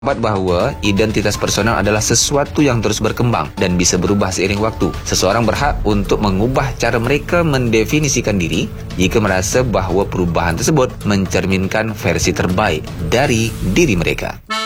Bahwa identitas personal adalah sesuatu yang terus berkembang dan bisa berubah seiring waktu. Seseorang berhak untuk mengubah cara mereka mendefinisikan diri jika merasa bahawa perubahan tersebut mencerminkan versi terbaik dari diri mereka.